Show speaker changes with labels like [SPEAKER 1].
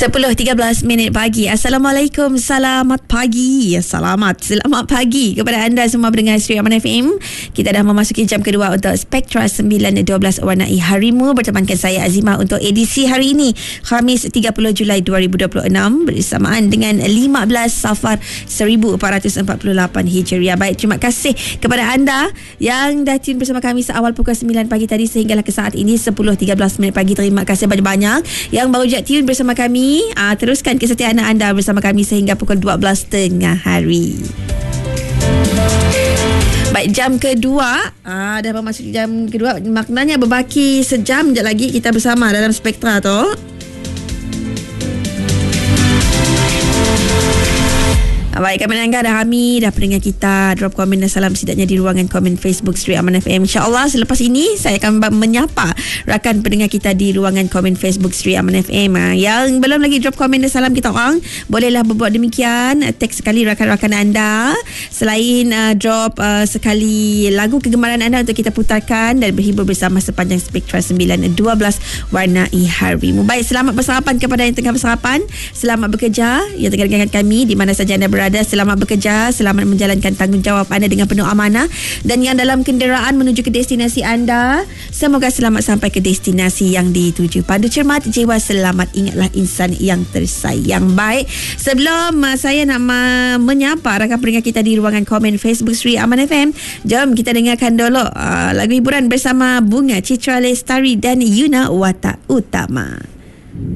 [SPEAKER 1] 10.13 pagi. Assalamualaikum, selamat pagi. Selamat pagi kepada anda semua pendengar Sri Aman FM. Kita dah memasuki jam kedua untuk Spektra 9.12 Warnai Harimu. Bertemankan saya Azimah untuk edisi hari ini, Khamis 30 Julai 2026, bersamaan dengan 15 Safar 1448 Hijriah. Baik, terima kasih kepada anda yang dah tune bersama kami seawal pukul 9 pagi tadi sehinggalah ke saat ini 10.13 pagi. Terima kasih banyak-banyak yang baru je tune bersama kami. Teruskan kesetiaan anda bersama kami sehingga pukul 12 tengah hari. Baik, jam kedua dah memasuki jam kedua. Maknanya berbaki sejam je lagi kita bersama dalam Spektra tu. Baik, kami Angga dah Hami, dah pendengar kita drop komen dan salam setidaknya di ruangan komen Facebook Sri Aman FM. InsyaAllah selepas ini saya akan menyapa rakan pendengar kita di ruangan komen Facebook Sri Aman FM. Yang belum lagi drop komen dan salam kita orang, bolehlah berbuat demikian. Tag sekali rakan-rakan anda. Selain drop sekali lagu kegemaran anda untuk kita putarkan dan berhibur bersama sepanjang Spektra 9.12 Warnai Harimu. Baik, selamat bersarapan kepada yang tengah bersarapan. Selamat bekerja yang tengah dengarkan kami di mana saja anda berada. Selamat bekerja, selamat menjalankan tanggungjawab anda dengan penuh amanah. Dan yang dalam kenderaan menuju ke destinasi anda, semoga selamat sampai ke destinasi yang dituju. Padu cermat, jiwa selamat, ingatlah insan yang tersayang. Baik, sebelum saya nak menyapa rakan pendengar kita di ruangan komen Facebook Sri Aman FM, jom kita dengarkan dulu lagu hiburan bersama Bunga Citra Lestari dan Yuna Watak Utama.